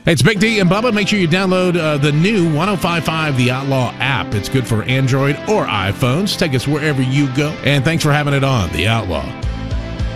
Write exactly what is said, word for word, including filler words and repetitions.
Hey, it's Big D and Bubba. Make sure you download uh, the new one oh five five The Outlaw app. It's good for Android or iPhones. Take us wherever you go. And thanks for having it on, The Outlaw.